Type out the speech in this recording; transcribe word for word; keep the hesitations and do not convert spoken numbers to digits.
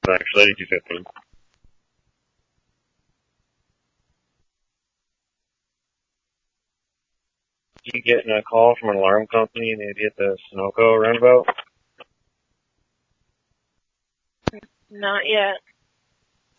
actually eighty-two fifteen. You getting a call from an alarm company and maybe at the Sunoco roundabout? Not yet.